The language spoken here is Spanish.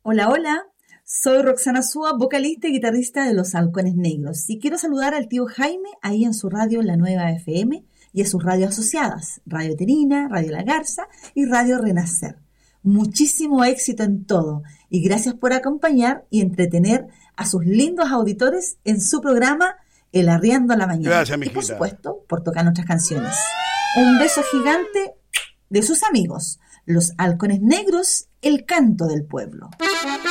Hola, hola. Soy Roxana Súa, vocalista y guitarrista de Los Halcones Negros. Y quiero saludar al tío Jaime ahí en su radio La Nueva FM y a sus radios asociadas, Radio Terina, Radio La Garza y Radio Renacer. Muchísimo éxito en todo y gracias por acompañar y entretener a sus lindos auditores en su programa El Arriendo a la Mañana. Gracias, mijita. Y por supuesto, por tocar nuestras canciones. Un beso gigante de sus amigos, Los Halcones Negros, el canto del pueblo.